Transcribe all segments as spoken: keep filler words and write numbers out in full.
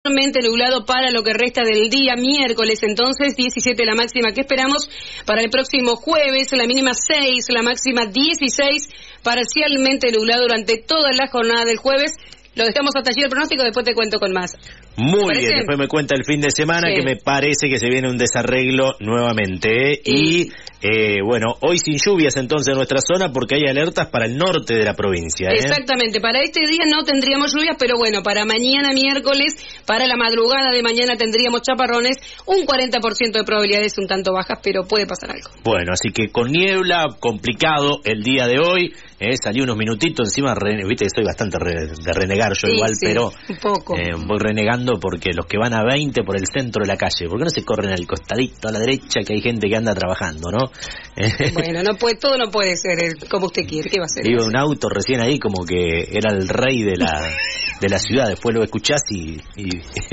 Nublado para lo que resta del día, miércoles entonces, diecisiete la máxima que esperamos para el próximo jueves, la mínima seis, la máxima dieciséis, parcialmente nublado durante toda la jornada del jueves. Lo dejamos hasta allí el pronóstico, después te cuento con más. Muy bien, después me cuenta el fin de semana, sí, que me parece que se viene un desarreglo nuevamente, ¿eh? Y, eh, bueno, hoy sin lluvias entonces en nuestra zona porque hay alertas para el norte de la provincia, ¿eh? Exactamente, para este día no tendríamos lluvias, pero bueno, para mañana miércoles, para la madrugada de mañana tendríamos chaparrones, un cuarenta por ciento de probabilidades un tanto bajas, pero puede pasar algo. Bueno, así que con niebla, complicado el día de hoy, ¿eh? Salí unos minutitos, encima, re, viste que soy bastante re, de renegar yo, sí, igual, sí, pero un poco. Eh, voy renegando porque los que van a veinte por el centro de la calle, ¿por qué no se corren al costadito, a la derecha, que hay gente que anda trabajando, ¿no? Bueno, no puede, todo no puede ser como usted quiere, ¿qué va a ser? Iba un auto recién ahí como que era el rey de la de la ciudad, después lo escuchás y... y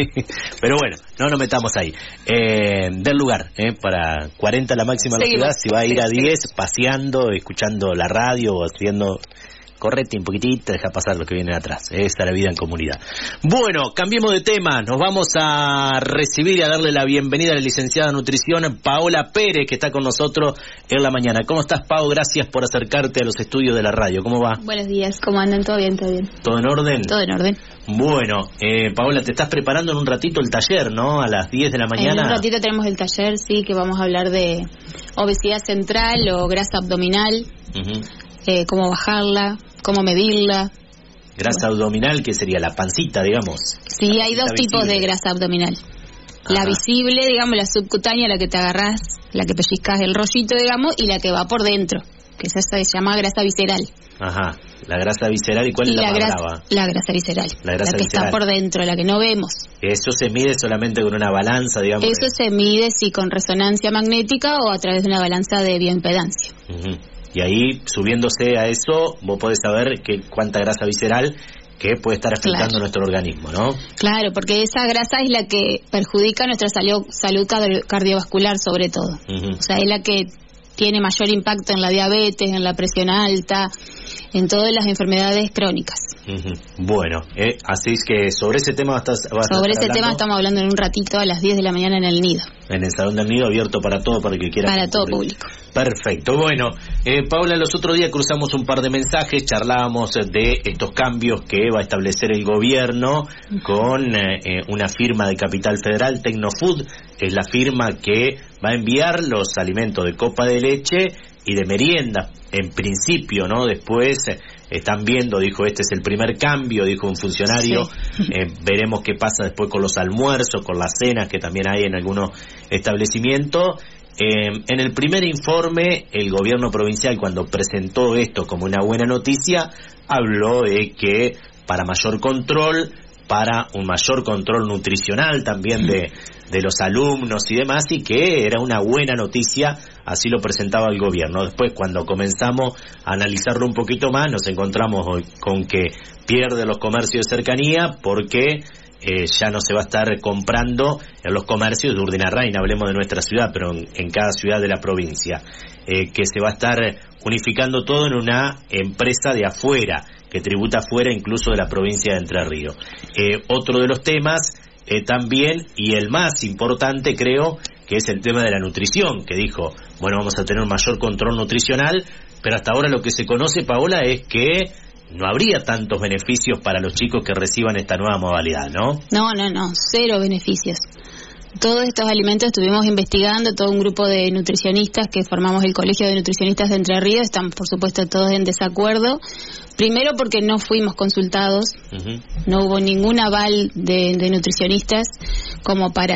pero bueno, no nos metamos ahí. Eh, del lugar, eh, para cuarenta la máxima de la ciudad, si va a ir a diez, paseando, escuchando la radio o haciendo... Correte un poquitito, deja pasar lo que viene atrás. Esta es la vida en comunidad. Bueno, cambiemos de tema. Nos vamos a recibir y a darle la bienvenida a la licenciada en nutrición Paola Pérez, que está con nosotros en la mañana. ¿Cómo estás, Pau? Gracias por acercarte a los estudios de la radio. ¿Cómo va? Buenos días. ¿Cómo andan? ¿Todo bien? ¿Todo bien? ¿Todo en orden? Todo en orden. Bueno, eh, Paola, te estás preparando en un ratito el taller, ¿no? A las diez de la mañana. En un ratito tenemos el taller, sí, que vamos a hablar de obesidad central o grasa abdominal, uh-huh. eh, cómo bajarla, cómo medirla. Grasa bueno. abdominal, que sería la pancita, digamos. Sí, hay dos visible. tipos de grasa abdominal. Ajá. La visible, digamos, la subcutánea, la que te agarrás, la que pellizcas el rollito, digamos, y la que va por dentro, que esa se llama grasa visceral. Ajá, la grasa visceral, ¿y cuál y es la, la más grasa, brava? La grasa visceral, la, grasa la que visceral. está por dentro, la que no vemos. ¿Eso se mide solamente con una balanza, digamos? Eso de... se mide, sí, con resonancia magnética o a través de una balanza de bioimpedancia. Uh-huh. Y ahí, subiéndose a eso, vos podés saber que cuánta grasa visceral que puede estar afectando claro. nuestro organismo, ¿no? Claro, porque esa grasa es la que perjudica nuestra salud, salud cardiovascular sobre todo. Uh-huh. O sea, es la que tiene mayor impacto en la diabetes, en la presión alta, en todas las enfermedades crónicas. Uh-huh. Bueno, eh, así es que sobre ese tema vas a, vas a Sobre ese hablando. tema estamos hablando en un ratito a las diez de la mañana en el Nido. En el Salón del Nido, abierto para todo, para el que quiera. Para todo público. Perfecto. Bueno, eh, Paula, los otros días cruzamos un par de mensajes, charlábamos de estos cambios que va a establecer el gobierno con eh, una firma de Capital Federal, Tecnofood, que es la firma que va a enviar los alimentos de copa de leche y de merienda, en principio, ¿no? Después eh, están viendo, dijo, este es el primer cambio, dijo un funcionario, sí. eh, veremos qué pasa después con los almuerzos, con las cenas que también hay en algunos establecimientos. Eh, en el primer informe, el gobierno provincial, cuando presentó esto como una buena noticia, habló de que para mayor control, para un mayor control nutricional también de, de los alumnos y demás, y que era una buena noticia, así lo presentaba el gobierno. Después, cuando comenzamos a analizarlo un poquito más, nos encontramos con que pierde los comercios de cercanía porque eh, ya no se va a estar comprando en los comercios de Urdinarrain, hablemos de nuestra ciudad, pero en, en cada ciudad de la provincia, eh, que se va a estar unificando todo en una empresa de afuera, que tributa fuera incluso de la provincia de Entre Ríos. Eh, otro de los temas eh, también, y el más importante creo, que es el tema de la nutrición, que dijo, bueno, vamos a tener un mayor control nutricional, pero hasta ahora lo que se conoce, Paola, es que no habría tantos beneficios para los chicos que reciban esta nueva modalidad, ¿no? No, no, no, cero beneficios. Todos estos alimentos estuvimos investigando, todo un grupo de nutricionistas que formamos el Colegio de Nutricionistas de Entre Ríos, están por supuesto todos en desacuerdo. Primero porque no fuimos consultados, uh-huh. no hubo ningún aval de, de nutricionistas como para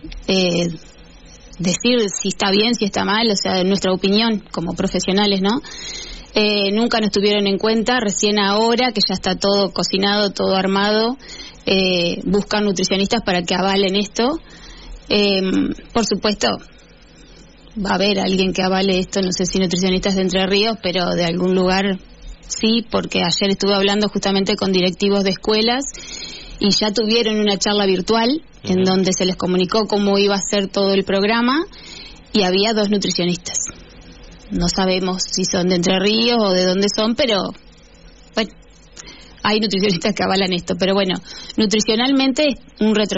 eh, decir si está bien, si está mal, o sea, nuestra opinión como profesionales, ¿no? Eh, nunca nos tuvieron en cuenta, recién ahora que ya está todo cocinado, todo armado, eh, buscan nutricionistas para que avalen esto. Eh, por supuesto, va a haber alguien que avale esto, no sé si nutricionistas de Entre Ríos, pero de algún lugar sí, porque ayer estuve hablando justamente con directivos de escuelas y ya tuvieron una charla virtual uh-huh. en donde se les comunicó cómo iba a ser todo el programa y había dos nutricionistas. No sabemos si son de Entre Ríos o de dónde son, pero bueno, hay nutricionistas que avalan esto. Pero bueno, nutricionalmente un retro